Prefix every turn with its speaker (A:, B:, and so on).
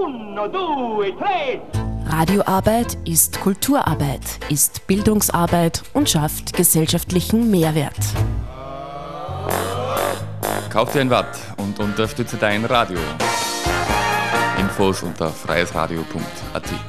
A: Uno, due, tre.
B: Radioarbeit ist Kulturarbeit, ist Bildungsarbeit und schafft gesellschaftlichen Mehrwert.
C: Kauf dir ein Watt und unterstütze dein Radio. Infos unter freiesradio.at.